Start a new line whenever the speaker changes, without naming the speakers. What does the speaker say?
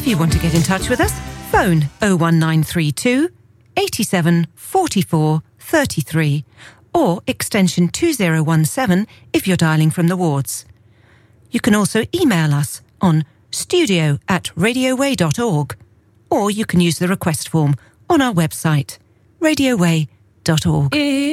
you want to get in touch with us, phone 01932 87 44 33 or extension 2017 if you're dialing from the wards. You can also email us on studio@radioway.org, or you can use the request form on our website, radioway.org.